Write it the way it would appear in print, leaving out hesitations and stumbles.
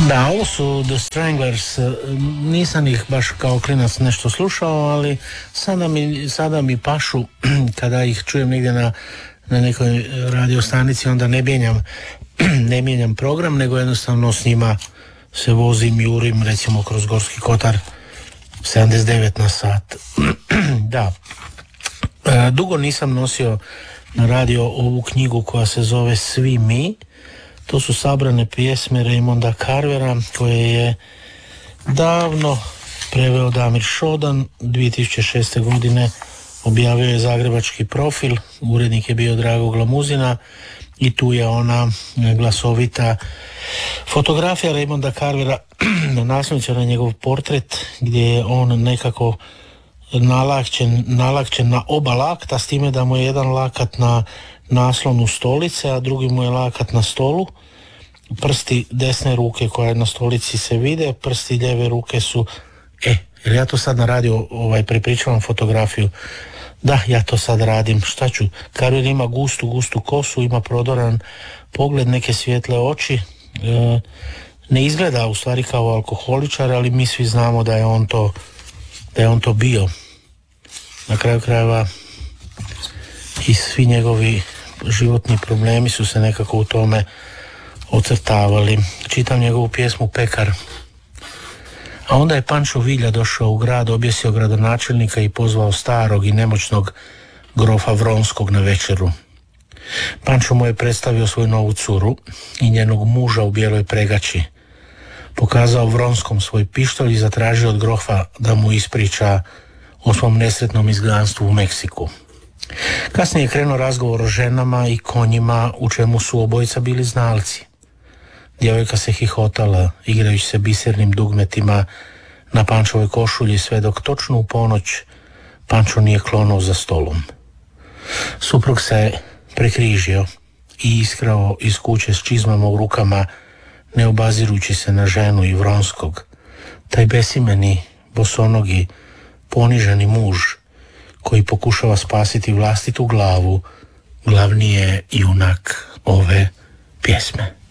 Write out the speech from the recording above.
Da, ovo su The Stranglers, nisam ih baš kao klinac nešto slušao, ali sada mi pašu kada ih čujem negdje na nekoj radio stanici, onda ne mijenjam program, nego jednostavno s njima se vozim, jurim recimo kroz Gorski kotar 79 na sat. Da, dugo nisam nosio na radio ovu knjigu koja se zove Svi mi. To su sabrane pjesme Raymonda Carvera koje je davno preveo Damir Šodan. 2006. godine objavio je Zagrebački profil, urednik je bio Drago Glamuzina i tu je ona glasovita fotografija Raymonda Carvera na naslovnici na njegov portret gdje je on nekako nalakćen na oba lakta, s time da mu je jedan lakat na naslonu stolice, a drugi mu je lakat na stolu. Prsti desne ruke koja je na stolici se vide, prsti lijeve ruke su jer ja to sad na radio prepričavam fotografiju. Da, ja to sad radim, šta ću? Carver ima gustu kosu, ima prodoran pogled, neke svijetle oči, ne izgleda u stvari kao alkoholičar, ali mi svi znamo da je on to bio. Na kraju krajeva i svi njegovi životni problemi su se nekako u tome ocrtavali. Čitam njegovu pjesmu Pekar. A onda je Pančo Vilja došao u grad, objesio gradonačelnika i pozvao starog i nemoćnog grofa Vronskog na večeru. Pančo mu je predstavio svoju novu curu i njenog muža u bijeloj pregači. Pokazao Vronskom svoj pištolj i zatražio od grofa da mu ispriča o svom nesretnom izgnanstvu u Meksiku. Kasnije je krenuo razgovor o ženama i konjima, u čemu su obojica bili znalci. Djevojka se hihotala, igrajući se bisernim dugmetima na Pančovoj košulji, sve dok točno u ponoć Pančo nije klonuo za stolom. Suprug se prekrižio i iskrao iz kuće s čizmama u rukama, ne obazirući se na ženu i Vronskog. Taj besimeni, bosonogi, poniženi muž koji pokušava spasiti vlastitu glavu, glavni je junak ove pjesme.